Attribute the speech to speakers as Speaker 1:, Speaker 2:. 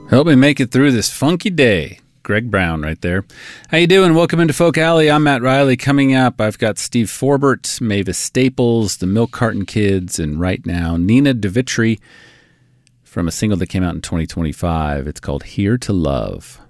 Speaker 1: Help me make it through this funky day. Greg Brown right there. How you doing? Welcome into Folk Alley. I'm Matt Riley. Coming up, I've got Steve Forbert, Mavis Staples, the Milk Carton Kids, and right now, Nina DeVitri from a single that came out in 2025. It's called Here to Love.